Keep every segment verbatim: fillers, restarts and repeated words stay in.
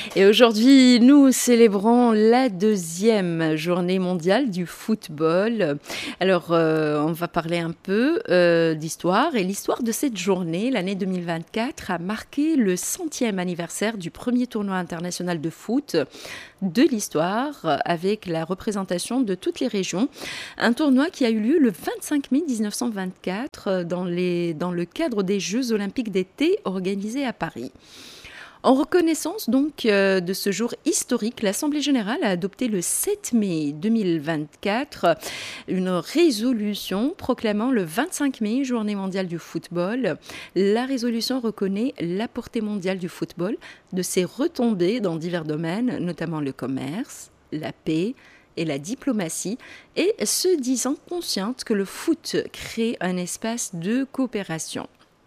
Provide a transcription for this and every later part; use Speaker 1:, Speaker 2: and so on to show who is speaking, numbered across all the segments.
Speaker 1: Et aujourd'hui, nous célébrons la deuxième journée mondiale du football. Alors, euh, on va parler un peu euh, d'histoire. Et l'histoire de cette journée, l'année deux mille vingt-quatre, a marqué le centième anniversaire du premier tournoi international de foot de l'histoire, avec la représentation de toutes les régions. Un tournoi qui a eu lieu le vingt-cinq mai mille neuf cent vingt-quatre dans, les, dans le cadre des Jeux olympiques d'été organisés à Paris. En reconnaissance donc euh, de ce jour historique, l'Assemblée générale a adopté le sept mai deux mille vingt-quatre une résolution proclamant le vingt-cinq mai journée mondiale du football. La résolution reconnaît la portée mondiale du football, de ses retombées dans divers domaines, notamment le commerce, la paix et la diplomatie, et se disant consciente que le foot crée un espace de coopération.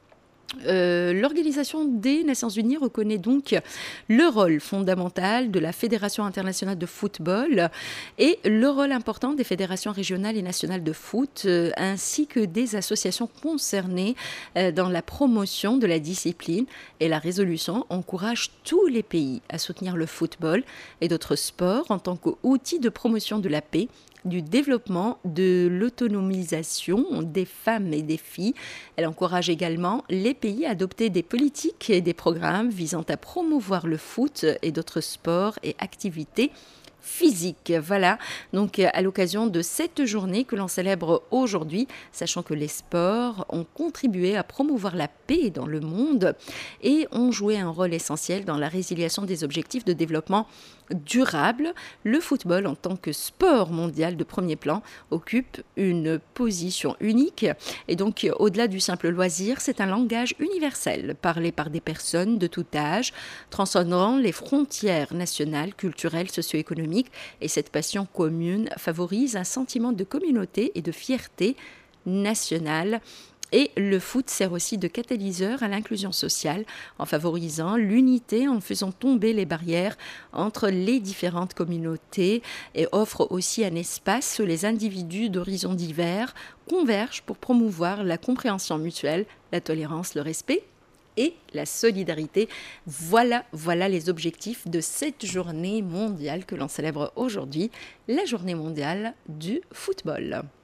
Speaker 1: Euh, L'Organisation des Nations Unies reconnaît donc le rôle fondamental de la Fédération internationale de football et le rôle important des fédérations régionales et nationales de foot, euh, ainsi que des associations concernées euh, dans la promotion de la discipline. Et la résolution encourage tous les pays à soutenir le football et d'autres sports en tant qu'outil de promotion de la paix, du développement de l'autonomisation des femmes et des filles. Elle encourage également les pays à adopter des politiques et des programmes visant à promouvoir le foot et d'autres sports et activités physique. Voilà, donc à l'occasion de cette journée que l'on célèbre aujourd'hui, sachant que les sports ont contribué à promouvoir la paix dans le monde et ont joué un rôle essentiel dans la résiliation des objectifs de développement durable. Le football, en tant que sport mondial de premier plan, occupe une position unique. Et donc, au-delà du simple loisir, c'est un langage universel, parlé par des personnes de tout âge, transcendant les frontières nationales, culturelles, socio-économiques. Et cette passion commune favorise un sentiment de communauté et de fierté nationale. Et le foot sert aussi de catalyseur à l'inclusion sociale en favorisant l'unité, en faisant tomber les barrières entre les différentes communautés et offre aussi un espace où les individus d'horizons divers convergent pour promouvoir la compréhension mutuelle, la tolérance, le respect et la solidarité. Voilà, voilà les objectifs de cette journée mondiale que l'on célèbre aujourd'hui, la journée mondiale du football.